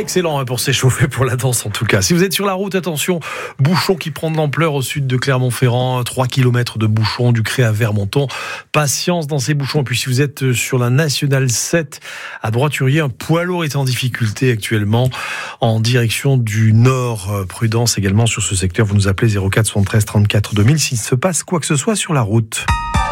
excellent pour s'échauffer pour la danse en tout cas. Si vous êtes sur la route, attention, bouchon qui prend de l'ampleur au sud de Clermont-Ferrand, 3 km de bouchons du Cré à Vermonton. Patience dans ces bouchons. Et puis si vous êtes sur la Nationale 7 à Droiturier, un poids lourd est en difficulté actuellement en direction du nord. Prudence également sur ce secteur. Vous nous appelez 04 73 34 2000 s'il se passe quoi que ce soit sur la route.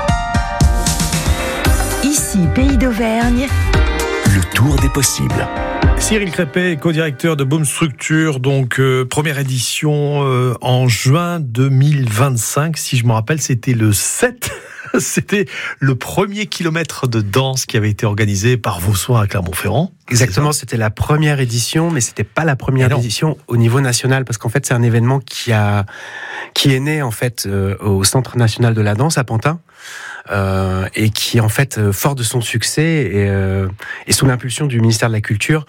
Ici, Pays d'Auvergne. Le tour des possibles. Cyril Crépet, co-directeur de Boom Structure, donc première édition en juin 2025. Si je me rappelle, c'était le 7. C'était le premier kilomètre de danse qui avait été organisé par vos soins à Clermont-Ferrand. Exactement, c'était la première édition, mais c'était pas la première édition au niveau national, parce qu'en fait, c'est un événement qui est né en fait au Centre national de la danse à Pantin. Et qui en fait, fort de son succès et sous l'impulsion du ministère de la Culture,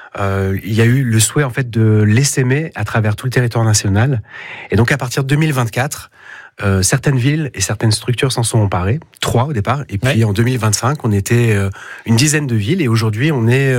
il y a eu le souhait en fait de l'essaimer à travers tout le territoire national. Et donc à partir de 2024, certaines villes et certaines structures s'en sont emparées, 3 au départ, et puis en 2025, on était une dizaine de villes, et aujourd'hui on est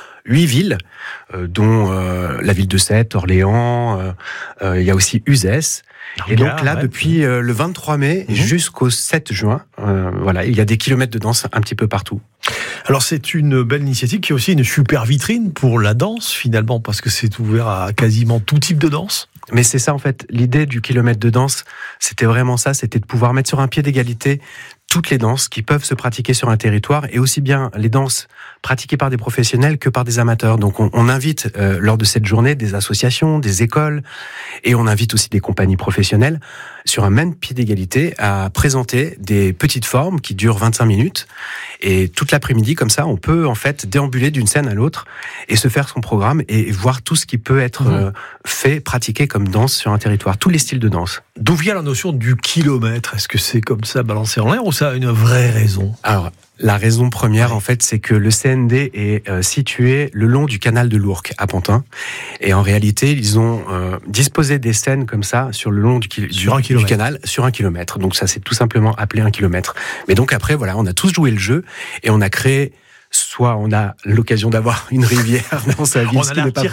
8 villes, dont la ville de Sète, Orléans, il y a aussi Uzès. Et donc là, depuis le 23 mai jusqu'au 7 juin, voilà, il y a des kilomètres de danse un petit peu partout. Alors c'est une belle initiative qui est aussi une super vitrine pour la danse finalement, parce que c'est ouvert à quasiment tout type de danse. Mais c'est ça en fait, l'idée du kilomètre de danse, c'était vraiment ça, c'était de pouvoir mettre sur un pied d'égalité toutes les danses qui peuvent se pratiquer sur un territoire, et aussi bien les danses pratiquées par des professionnels que par des amateurs. Donc on invite lors de cette journée des associations, des écoles, et on invite aussi des compagnies professionnelles sur un même pied d'égalité à présenter des petites formes qui durent 25 minutes. Et toute l'après-midi, comme ça, on peut en fait déambuler d'une scène à l'autre et se faire son programme et voir tout ce qui peut être fait, pratiqué comme danse sur un territoire, tous les styles de danse. D'où vient la notion du kilomètre ? Est-ce que c'est comme ça balancé en l'air ou ça a une vraie raison ? Alors, la raison première, en fait, c'est que le CND est situé le long du canal de l'Ourcq à Pantin. Et en réalité, ils ont disposé des scènes comme ça sur le long du canal, sur 1 kilomètre. Donc ça, c'est tout simplement appelé 1 kilomètre. Mais donc après, voilà, on a tous joué le jeu et on a créé... Soit on a l'occasion d'avoir une rivière dans sa ville,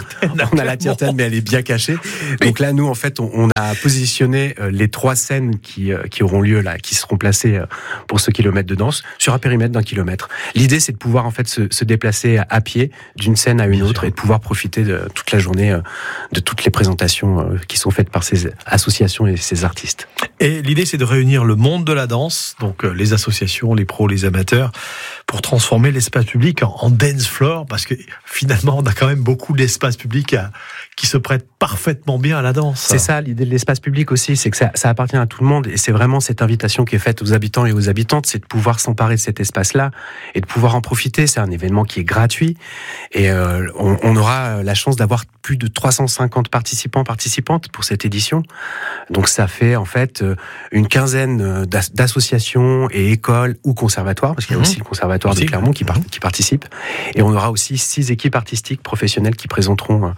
on a la Tirtaine, mais elle est bien cachée. Donc là, nous, en fait, on a positionné les 3 scènes qui auront lieu là, qui seront placées pour ce kilomètre de danse sur un périmètre d'1 kilomètre. L'idée, c'est de pouvoir en fait se déplacer à pied d'une scène à une autre et de pouvoir profiter de toute la journée de toutes les présentations qui sont faites par ces associations et ces artistes. Et l'idée, c'est de réunir le monde de la danse, donc les associations, les pros, les amateurs, pour transformer l'espace public en dance floor, parce que finalement, on a quand même beaucoup d'espace public qui se prête parfaitement bien à la danse. C'est ça, l'idée de l'espace public aussi, c'est que ça appartient à tout le monde, et c'est vraiment cette invitation qui est faite aux habitants et aux habitantes, c'est de pouvoir s'emparer de cet espace-là et de pouvoir en profiter. C'est un événement qui est gratuit, et on aura la chance d'avoir plus de 350 participantes pour cette édition. Donc ça fait en fait une quinzaine d'associations et écoles ou conservatoires, parce qu'il y a aussi le conservatoire de Clermont qui participe, et on aura aussi 6 équipes artistiques professionnelles qui présenteront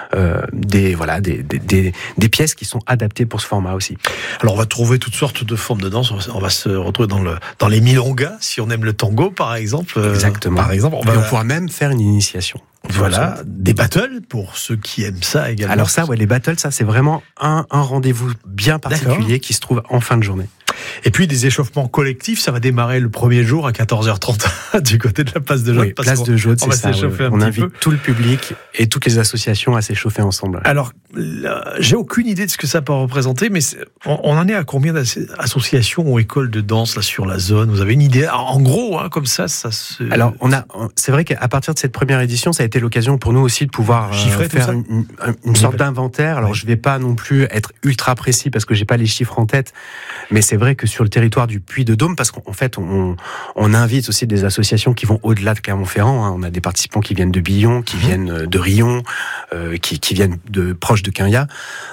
des pièces qui sont adaptées pour ce format aussi. Alors on va trouver toutes sortes de formes de danse, on va se retrouver dans les milongas, si on aime le tango par exemple. Exactement. Par exemple, on pourra même faire une initiation. Voilà, des battles pour ceux qui aiment ça également. Alors ça, les battles, ça c'est vraiment un rendez-vous bien particulier qui se trouve en fin de journée. Et puis des échauffements collectifs, ça va démarrer le premier jour à 14h30 du côté de la place de Jaude. Oui, place de Jaude, c'est ça. On invite peu. Tout le public et toutes les associations à s'échauffer ensemble. Alors, j'ai aucune idée de ce que ça peut représenter, mais on en est à combien d'associations ou écoles de danse là sur la zone ? Vous avez une idée ? En gros, comme ça se... Alors, c'est vrai qu'à partir de cette première édition, ça a été l'occasion pour nous aussi de pouvoir faire une sorte d'inventaire. Alors, je vais pas non plus être ultra précis parce que j'ai pas les chiffres en tête, mais c'est vrai que sur le territoire du Puy-de-Dôme, parce qu'en fait, on invite aussi des associations qui vont au-delà de Clermont-Ferrand. On a des participants qui viennent de Billon, qui viennent de Rion, qui viennent de proches de Quinga.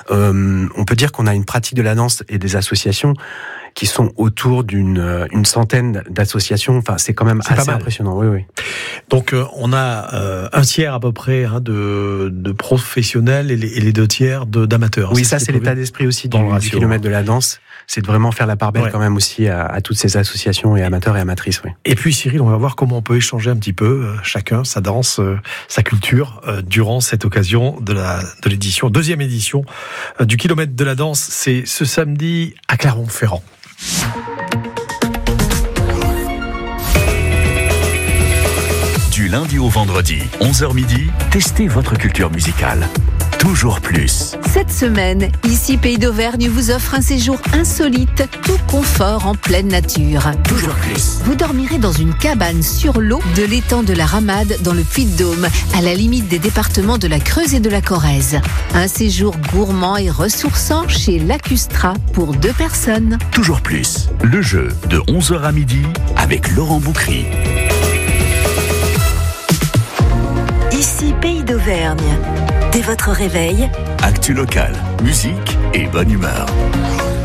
On peut dire qu'on a une pratique de la danse et des associations qui sont autour d'une centaine d'associations. Enfin, c'est quand même assez impressionnant. Oui. Donc, on a un tiers à peu près de professionnels et les 2 tiers d'amateurs. Oui, ça c'est l'état d'esprit aussi du kilomètre de la danse. c'est de vraiment faire la part belle quand même aussi à toutes ces associations et amateurs et amatrices. Oui. Et puis Cyril, on va voir comment on peut échanger un petit peu, chacun, sa danse, sa culture, durant cette occasion de l'édition, deuxième édition du Kilomètre de la danse. C'est ce samedi à Clermont-Ferrand. Du lundi au vendredi, 11h midi, testez votre culture musicale. Toujours plus. Cette semaine, ici Pays d'Auvergne vous offre un séjour insolite, tout confort en pleine nature. Toujours plus. Vous dormirez dans une cabane sur l'eau de l'étang de la Ramade dans le Puy-de-Dôme, à la limite des départements de la Creuse et de la Corrèze. Un séjour gourmand et ressourçant chez Lacustra pour 2 personnes. Toujours plus. Le jeu de 11h à midi avec Laurent Boucry. Ici Pays d'Auvergne. Dès votre réveil, Actu locale, musique et bonne humeur.